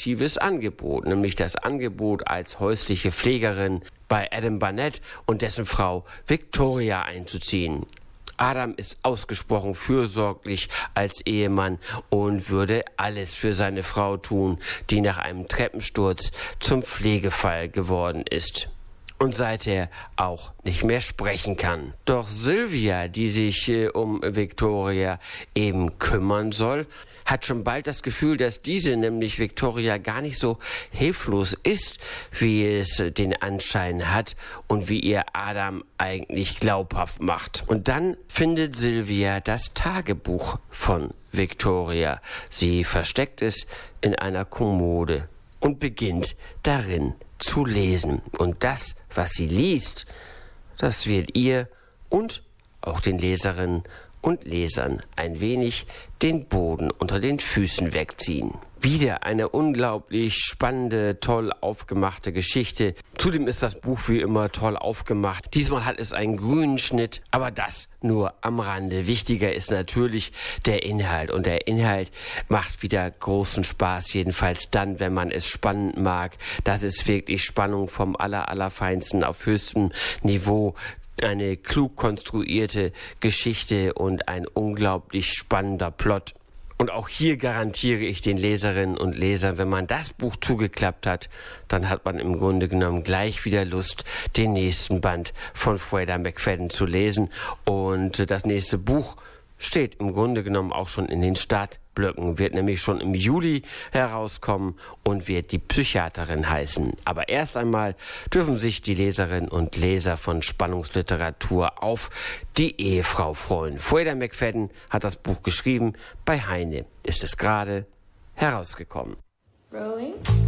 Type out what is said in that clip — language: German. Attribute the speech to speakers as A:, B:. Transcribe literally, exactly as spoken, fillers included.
A: lukratives Angebot, nämlich das Angebot als häusliche Pflegerin bei Adam Barnett und dessen Frau Victoria einzuziehen. Adam ist ausgesprochen fürsorglich als Ehemann und würde alles für seine Frau tun, die nach einem Treppensturz zum Pflegefall geworden ist und seither auch nicht mehr sprechen kann. Doch Sylvia, die sich äh, um Victoria eben kümmern soll, hat schon bald das Gefühl, dass diese, nämlich Victoria, gar nicht so hilflos ist, wie es den Anschein hat und wie ihr Adam eigentlich glaubhaft macht. Und dann findet Sylvia das Tagebuch von Victoria. Sie versteckt es in einer Kommode und beginnt darin zu lesen. Und das, was sie liest, das wird ihr und auch den Leserinnen und Lesern ein wenig den Boden unter den Füßen wegziehen. Wieder eine unglaublich spannende, toll aufgemachte Geschichte. Zudem ist das Buch wie immer toll aufgemacht. Diesmal hat es einen grünen Schnitt, aber das nur am Rande. Wichtiger ist natürlich der Inhalt. Und der Inhalt macht wieder großen Spaß, jedenfalls dann, wenn man es spannend mag. Das ist wirklich Spannung vom aller, allerfeinsten auf höchstem Niveau. Eine klug konstruierte Geschichte und ein unglaublich spannender Plot. Und auch hier garantiere ich den Leserinnen und Lesern, wenn man das Buch zugeklappt hat, dann hat man im Grunde genommen gleich wieder Lust, den nächsten Band von Freida McFadden zu lesen. Und das nächste Buch steht im Grunde genommen auch schon in den Startblöcken, wird nämlich schon im Juli herauskommen und wird Die Psychiaterin heißen. Aber erst einmal dürfen sich die Leserinnen und Leser von Spannungsliteratur auf die Ehefrau freuen. Freida McFadden hat das Buch geschrieben, bei Heine ist es gerade herausgekommen.
B: Rolling.